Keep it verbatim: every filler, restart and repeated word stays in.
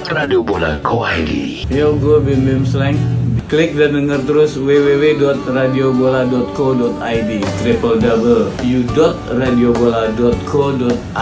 radiobola titik co titik id. Yo, gue Bim Bim Slang. Klik dan denger terus w w w dot radiobola dot co dot id, triple w dot radiobola dot co dot